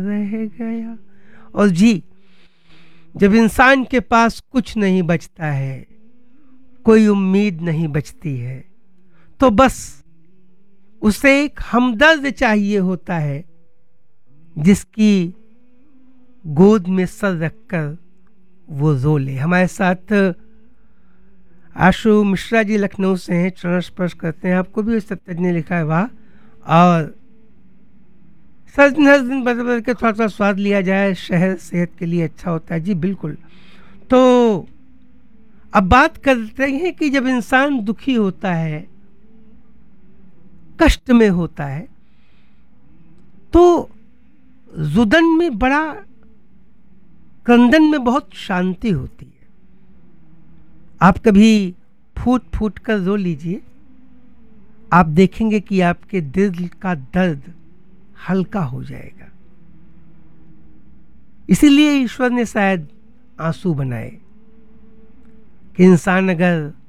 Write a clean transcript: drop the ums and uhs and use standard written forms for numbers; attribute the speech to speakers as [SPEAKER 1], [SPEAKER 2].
[SPEAKER 1] रह गया। और जी, जब इंसान के पास कुछ नहीं बचता है, कोई उम्मीद नहीं बचती है, तो बस उसे एक हमदर्द चाहिए होता है, जिसकी गोद में सर रखकर वो रो ले। हमारे साथ आशु मिश्रा जी लखनऊ से हैं, चरण स्पर्श करते हैं। आपको भी सत्तज ने लिखा है, वाह। और हर दिन बदल बदल के थोड़ा सा स्वाद लिया जाए, शहर सेहत के लिए अच्छा होता है। जी बिल्कुल। तो अब बात करते हैं कि जब इंसान दुखी होता है, कष्ट में होता है, तो जुदन में बड़ा, क्रंदन में बहुत शांति होती है। आप कभी फूट फूट कर रो लीजिए, आप देखेंगे कि आपके दिल का दर्द हल्का हो जाएगा। इसीलिए ईश्वर ने शायद आंसू बनाए कि इंसान अगर